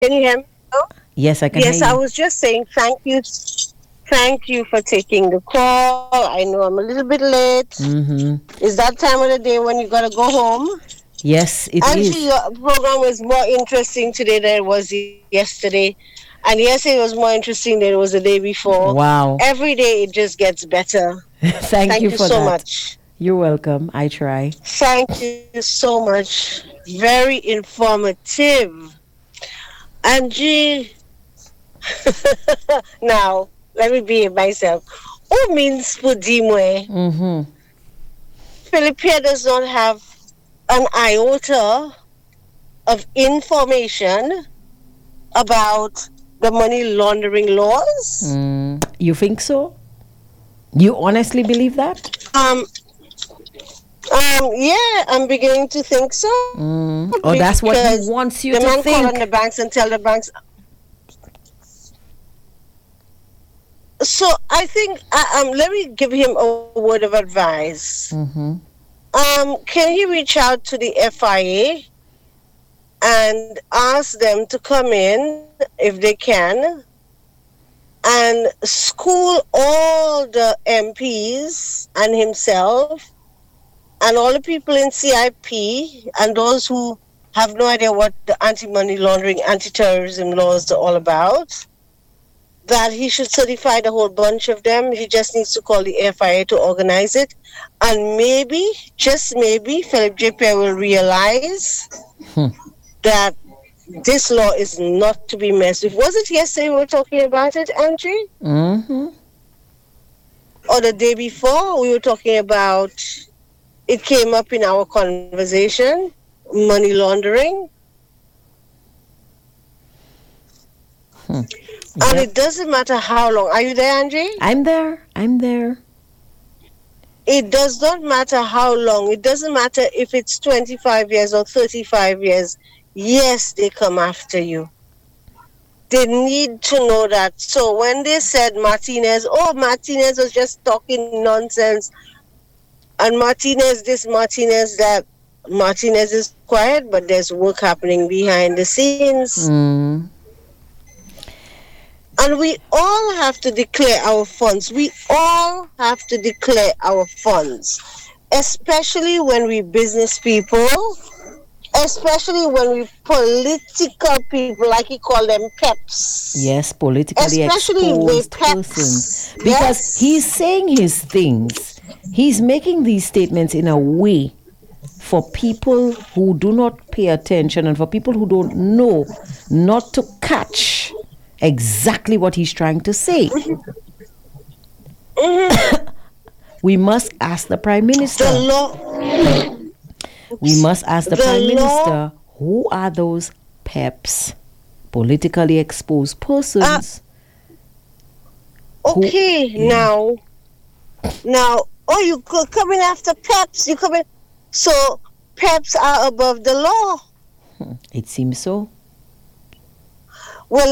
Can you hear me? Oh, Yes, I can hear yes, I you. was just saying thank you. Thank you for taking the call. I know I'm a little bit late. Mm-hmm. It's that time of the day when you got to go home. Yes, it Angie, is. your program was more interesting today than it was yesterday. And yesterday was more interesting than it was the day before. Wow. Every day it just gets better. Thank Thank you you for so that. much. You're welcome. I try. Thank you so much. Very informative. Angie, now let me be myself. Who means Pudimwe? Mm-hmm. Philippia does not have an iota of information about the money laundering laws. You think so? You honestly believe that? Um, yeah, I'm beginning to think so Or that's because what he the wants you man to call on the think? banks and tell the banks. So I think let me give him a word of advice. Mm-hmm. Can you reach out to the FIA and ask them to come in if they can and school all the MPs and himself and all the people in CIP and those who have no idea what the anti-money laundering, anti-terrorism laws are all about, that he should certify the whole bunch of them. He just needs to call the FIA to organize it. And maybe, just maybe, Philip J. Pierre will realize that this law is not to be messed with. Was it yesterday we were talking about it, Angie? Mm-hmm. Or the day before we were talking about it came up in our conversation, money laundering. And Yep. it doesn't matter how long. Are you there, Angie? I'm there. I'm there. It does not matter how long. It doesn't matter if it's 25 years or 35 years. Yes, they come after you. They need to know that. So when they said Martinez, oh, Martinez was just talking nonsense, and Martinez this, Martinez that, Martinez is quiet, but there's work happening behind the scenes. Mm. And we all have to declare our funds. We all have to declare our funds, especially when we business people, especially when we political people, like you call them peps. Yes, politically Especially if they exposed persons. peps. Because he's Yes. saying his things. He's making these statements in a way for people who do not pay attention and for people who don't know not to catch exactly what he's trying to say. We must ask the Prime The Minister. law, We must ask the Prime the law. Minister, who are those PEPs, politically exposed persons? Okay, now, oh, you coming after peps? You coming? So peps are above the law. It seems so. Well,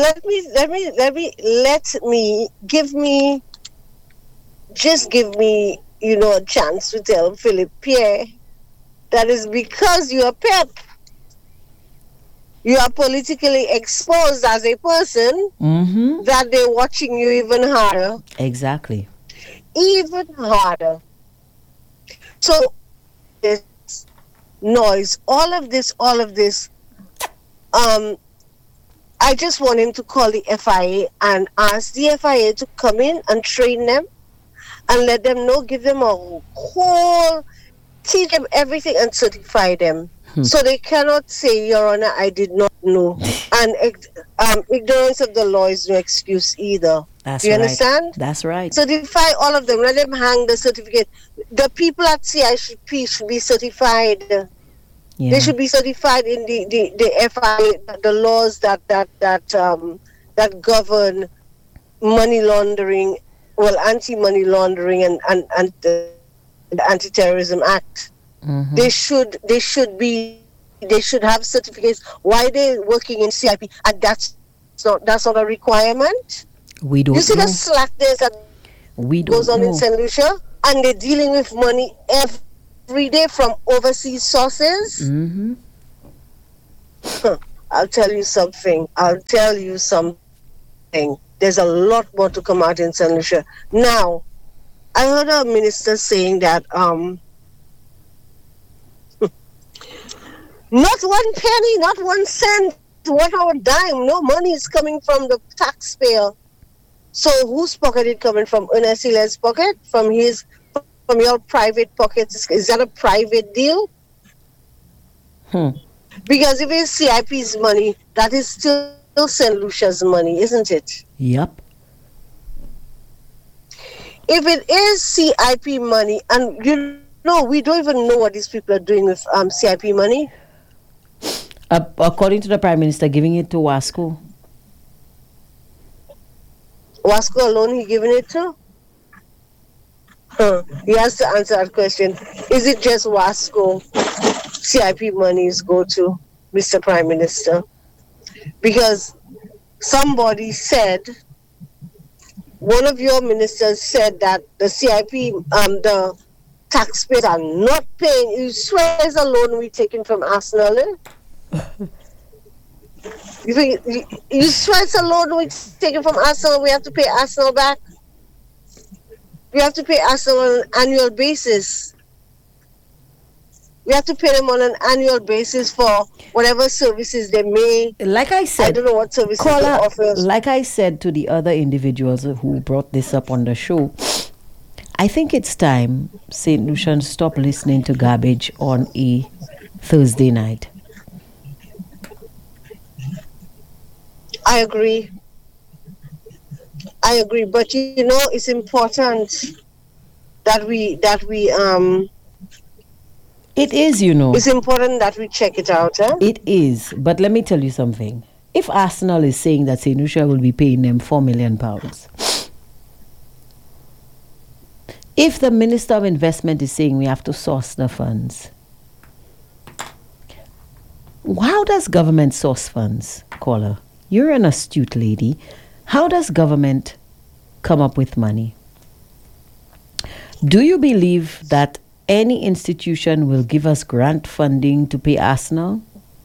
give me, a chance to tell Philip Pierre that is because you are pep. You are politically exposed as a person Mm-hmm. that they're watching you even harder. Exactly. Even harder. So this noise, all of this, I just want him to call the FIA and ask the FIA to come in and train them and let them know, give them a whole, teach them everything and certify them. So they cannot say, Your Honor, I did not know. And ignorance of the law is no excuse either. That's Do you right. understand? That's right. Certify all of them. Let them hang the certificate. The people at CIP should be certified. Yeah. They should be certified in the FIA, the laws that govern money laundering, well, anti-money laundering and the Anti-Terrorism Act. Mm-hmm. They should have certificates. Why they working in CIP? And that's not a requirement. We don't You see know. the slackness that We goes don't on in know. St. Lucia, and they're dealing with money every day from overseas sources. Mm-hmm. I'll tell you something. There's a lot more to come out in St. Lucia. Now, I heard a minister saying that not one penny, not 1 cent, what our dime, no money is coming from the taxpayer. So whose pocket is coming from? Ernest Hiller's pocket? From your private pockets? Is that a private deal? Because if it's CIP's money, that is still St. Lucia's money, isn't it? Yep. If it is CIP money, and we don't even know what these people are doing with CIP money. According to the Prime Minister, giving it to Wasco. Wasco alone he giving it to? He has to answer that question. Is it just Wasco CIP monies go to, Mr. Prime Minister? Because somebody said, one of your ministers said that the CIP, the taxpayers are not paying. You swear it's a loan we taken from Arsenal, eh? You swear it's a loan we taken from Arsenal, we have to pay Arsenal back? We have to pay Arsenal on an annual basis. We have to pay them on an annual basis for whatever services they may. Like I said, I don't know what services they offer. Like I said to the other individuals who brought this up on the show, I think it's time St. Lucians stop listening to garbage on a Thursday night. I agree, but it's important that we it is, it's important that we check it out, eh? It is, but let me tell you something. If Arsenal is saying that St. Lucia will be paying them £4 million, if the Minister of Investment is saying we have to source the funds, how does government source funds, caller? You're an astute lady. How does government come up with money? Do you believe that any institution will give us grant funding to pay Arsenal?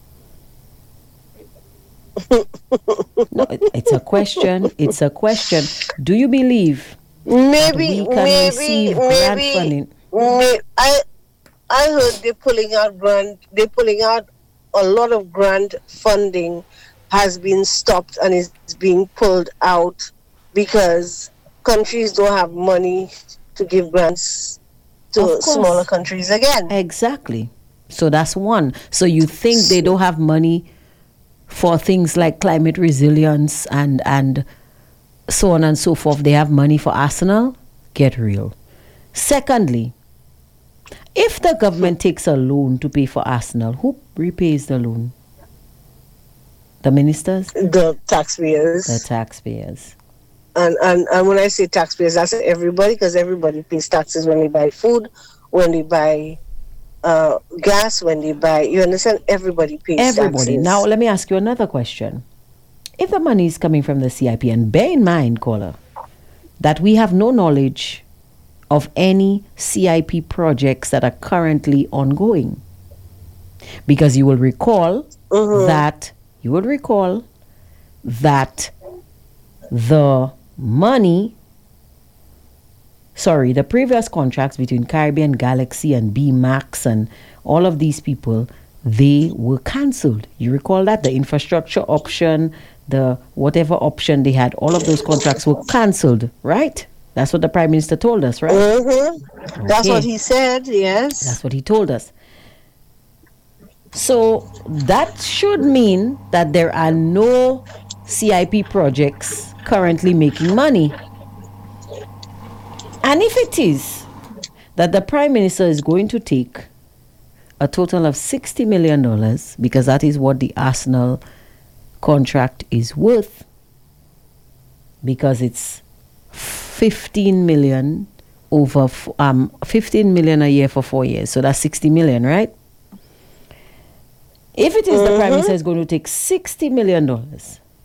No, it's a question. It's a question. Do you believe that we can receive grant funding? I heard they're pulling out a lot of grant funding has been stopped and is being pulled out because countries don't have money to give grants to smaller countries again. Exactly. So that's one. So you think they don't have money for things like climate resilience and so on and so forth? They have money for Arsenal? Get real. Secondly, if the government takes a loan to pay for Arsenal, who repays the loan? The ministers? The taxpayers. The taxpayers. And when I say taxpayers, that's everybody, because everybody pays taxes when they buy food, when they buy gas, when they buy, you understand? Everybody pays Everybody. taxes. Now, let me ask you another question. If the money is coming from the CIP, and bear in mind, caller, that we have no knowledge of any CIP projects that are currently ongoing. Because you will recall that the previous contracts between Caribbean Galaxy and BMAX and all of these people, they were cancelled. You recall that? The infrastructure option, the whatever option they had, all of those contracts were cancelled, right? That's what the Prime Minister told us, right? Okay. That's what he said, yes. That's what he told us. So that should mean that there are no CIP projects currently making money. And if it is that the Prime Minister is going to take a total of $60 million, because that is what the Arsenal contract is worth, because it's 15 million over 15 million a year for 4 years, so that's 60 million, right? If it is the Prime Minister is going to take $60 million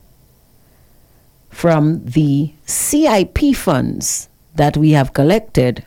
from the CIP funds that we have collected,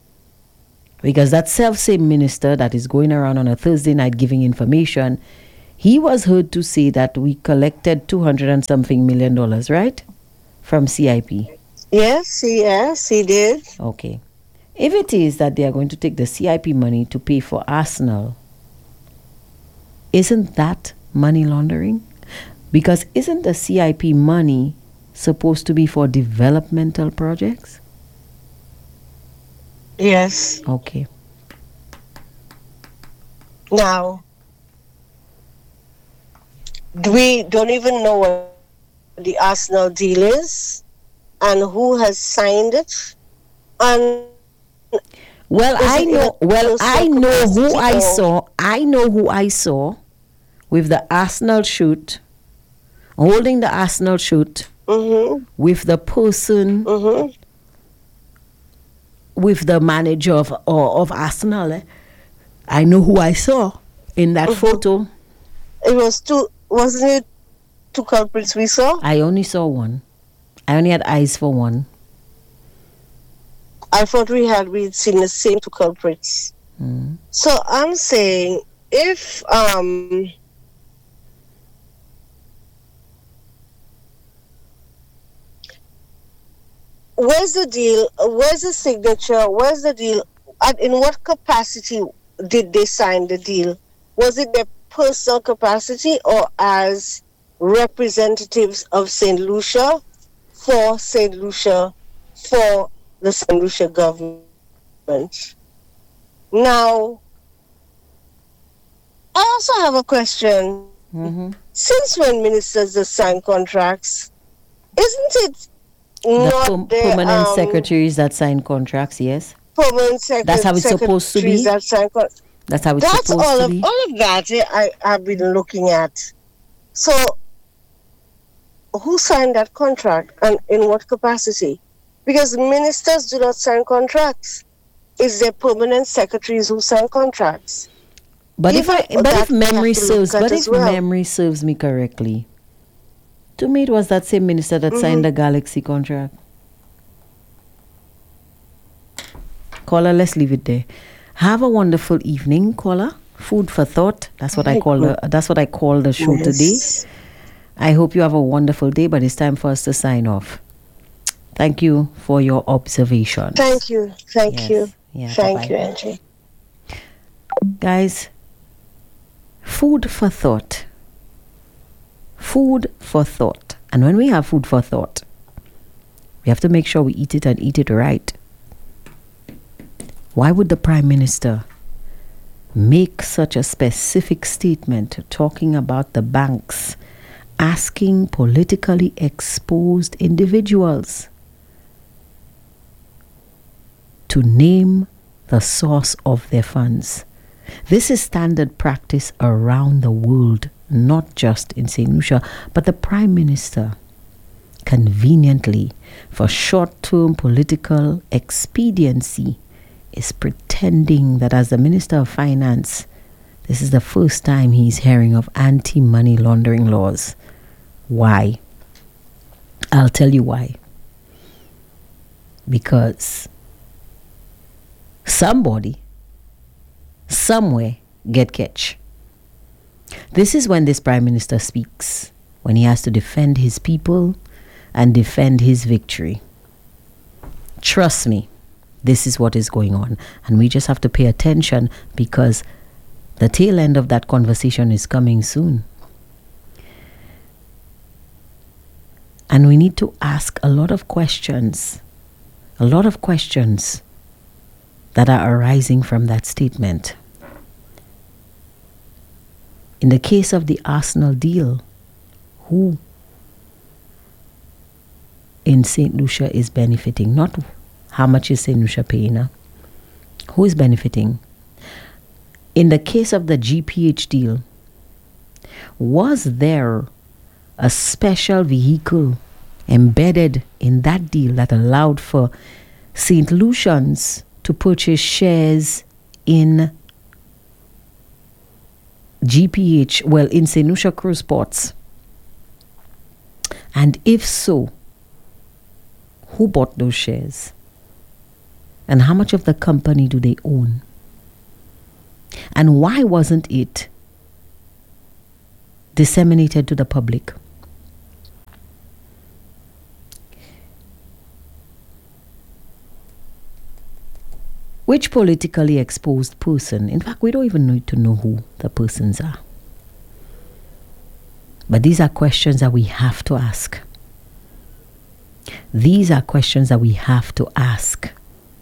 because that self-same minister that is going around on a Thursday night giving information, He was heard to say that we collected 200 and something million dollars, right? From CIP. Yes, he did. Okay. If it is that they are going to take the CIP money to pay for Arsenal, isn't that money laundering? Because isn't the CIP money supposed to be for developmental projects? Yes. Okay. Now, we don't even know what the Arsenal deal is and who has signed it. And well, I know who I saw. I know who I saw with the Arsenal shoot, holding the Arsenal shoot, with the person, with the manager of Arsenal. I know who I saw in that photo. It was wasn't it two culprits we saw? I only saw one. I only had eyes for one. I thought we'd seen the same two culprits. So I'm saying if where's the deal? Where's the signature? Where's the deal? And in what capacity did they sign the deal? Was it their personal capacity or as representatives of St. Lucia for St. Lucia, for the St. Lucia government? Now, I also have a question. Since when ministers just sign contracts, isn't it not the permanent secretaries that sign contracts? Yes, permanent that's how it's supposed to be. That's how it's supposed to be. All of that I have been looking at. So, who signed that contract and in what capacity? Because ministers do not sign contracts. It's their permanent secretaries who sign contracts. But if memory serves me correctly, to me it was that same minister that signed the Galaxy contract. Caller, let's leave it there. Have a wonderful evening, caller. Food for thought. That's what I call the show today. I hope you have a wonderful day, but it's time for us to sign off. Thank you for your observation. Thank you. Thank you, Angie. Guys, food for thought. Food for thought. And when we have food for thought, we have to make sure we eat it and eat it right. Why would the Prime Minister make such a specific statement talking about the banks asking politically exposed individuals to name the source of their funds? This is standard practice around the world, not just in St. Lucia, but the Prime Minister, conveniently, for short-term political expediency, is pretending that as the Minister of Finance, this is the first time he's hearing of anti-money laundering laws. Why? I'll tell you why. Because somebody, somewhere, get catch. This is when this Prime Minister speaks, when he has to defend his people and defend his victory. Trust me, this is what is going on. And we just have to pay attention because the tail end of that conversation is coming soon. And we need to ask a lot of questions that are arising from that statement. In the case of the Arsenal deal, who in St. Lucia is benefiting? Not how much is St. Lucia paying? Who is benefiting? In the case of the GPH deal, was there a special vehicle embedded in that deal that allowed for St. Lucians to purchase shares in GPH, well, in St. Lucia Cruise Ports? And if so, who bought those shares? And how much of the company do they own? And why wasn't it disseminated to the public. Which politically exposed person? In fact, we don't even need to know who the persons are. But these are questions that we have to ask. These are questions that we have to ask.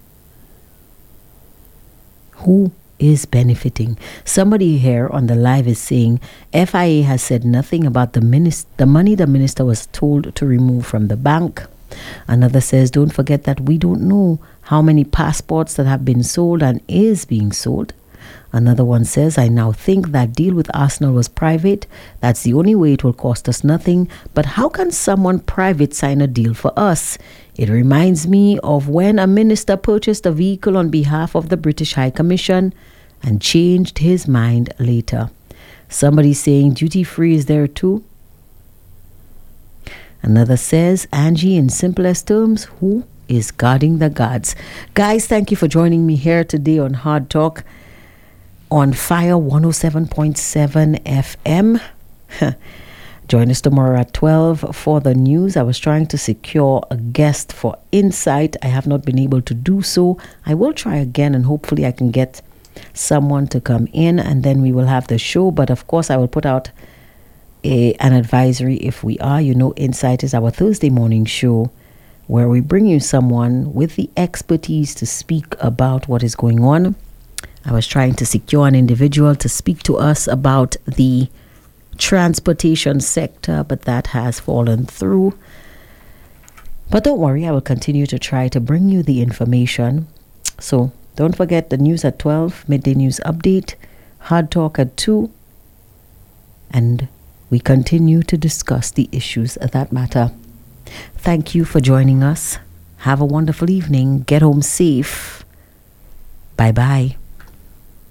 Who is benefiting? Somebody here on the live is saying FIA has said nothing about the money the minister was told to remove from the bank. Another says, don't forget that we don't know how many passports that have been sold and is being sold. Another one says, I now think that deal with Arsenal was private. That's the only way it will cost us nothing. But how can someone private sign a deal for us? It reminds me of when a minister purchased a vehicle on behalf of the British High Commission and changed his mind later. Somebody saying duty free is there too. Another says, Angie, in simplest terms, who is guarding the guards? Guys, thank you for joining me here today on Hard Talk on Fire 107.7 FM. Join us tomorrow at 12 for the news. I was trying to secure a guest for Insight. I have not been able to do so. I will try again and hopefully I can get someone to come in and then we will have the show. But of course, I will put out an advisory if we are. You know, Insight is our Thursday morning show where we bring you someone with the expertise to speak about what is going on. I was trying to secure an individual to speak to us about the transportation sector, but that has fallen through. But don't worry, I will continue to try to bring you the information. So don't forget the news at 12, midday news update, Hard Talk at 2, and we continue to discuss the issues that matter. Thank you for joining us. Have a wonderful evening. Get home safe. Bye-bye.